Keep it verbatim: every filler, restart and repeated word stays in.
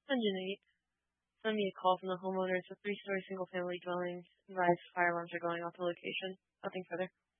Engine eight. Send me a call from the homeowner. It's a three-story single-family dwelling. Advised fire alarms are going off the location. Nothing further.